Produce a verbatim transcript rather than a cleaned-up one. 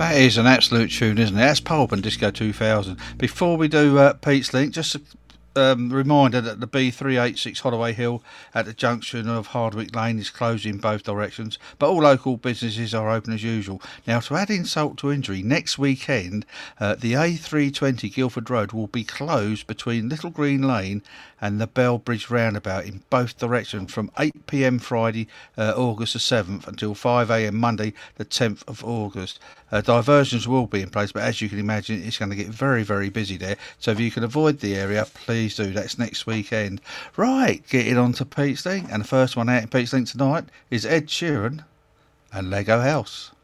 That is an absolute tune, isn't it? That's Pulp and Disco two thousand. Before we do uh, Pete's Link, just a um, reminder that the B three eighty-six Holloway Hill at the junction of Hardwick Lane is closed in both directions, but all local businesses are open as usual. Now, to add insult to injury, next weekend uh, the A three twenty Guildford Road will be closed between Little Green Lane and the Bell Bridge roundabout in both directions from eight p m Friday, uh, August the seventh until five a m Monday the tenth of August. Uh, diversions will be in place, but as you can imagine, it's going to get very, very busy there. So if you can avoid the area, please do. That's next weekend. Right, getting on to Pete's Link. And the first one out in Pete's Link tonight is Ed Sheeran and Lego House.